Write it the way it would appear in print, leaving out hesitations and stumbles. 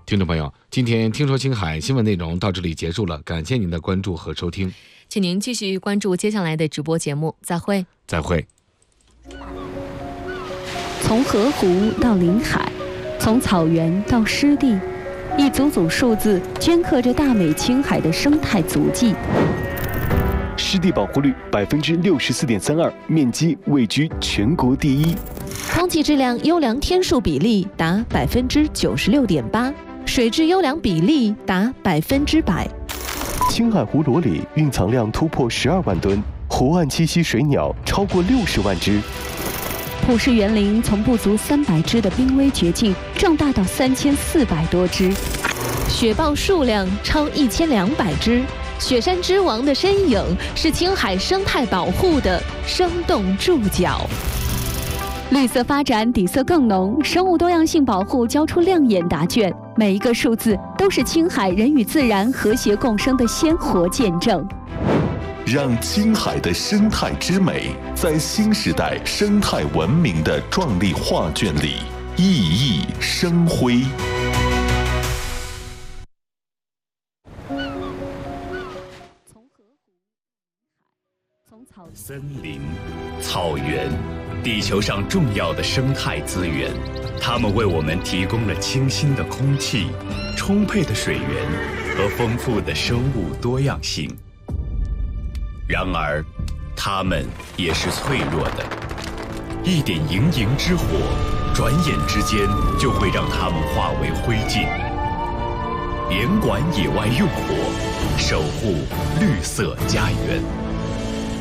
听众朋友，今天听说青海新闻内容到这里结束了，感谢您的关注和收听， 请您继续关注接下来的直播节目，再会。 再会。 从河湖到临海，从草原到湿地，一组组数字镌刻着大美青海的生态足迹。 湿地保护率64.32%，面积位居全国第一。 空气质量优良天数比例达96.8%，水质优良比例达100%。 青海湖裸里蕴藏量突破12万吨，湖岸栖息水鸟超过60万只。 普氏园林从不足300只的濒危绝境壮大到3400多只， 雪豹数量超1200只。雪山之王的身影是青海生态保护的生动注脚。 绿色发展底色更浓，生物多样性保护交出亮眼答卷，每一个数字都是青海人与自然和谐共生的鲜活见证。 让青海的生态之美在新时代生态文明的壮丽画卷里熠熠生辉。 森林、草原，地球上重要的生态资源，它们为我们提供了清新的空气、充沛的水源和丰富的生物多样性。然而，它们也是脆弱的，一点营营之火，转眼之间就会让它们化为灰烬。严管野外用火，守护绿色家园。